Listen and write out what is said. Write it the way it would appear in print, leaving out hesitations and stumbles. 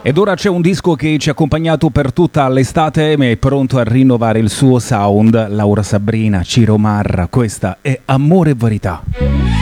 Ed ora c'è un disco che ci ha accompagnato per tutta l'estate, ma è pronto a rinnovare il suo sound. Laura Sabrina, Ciro Marra, questa è Amore e Verità.